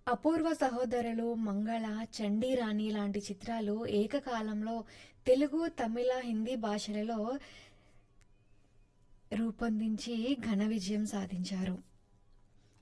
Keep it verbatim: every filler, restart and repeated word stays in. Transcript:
అపూర్వ సహోదరులు, మంగళ, చండీ రాణి లాంటి చిత్రాలు ఏకకాలంలో తెలుగు, తమిళ, హిందీ భాషలలో రూపొందించి ఘన విజయం సాధించారు.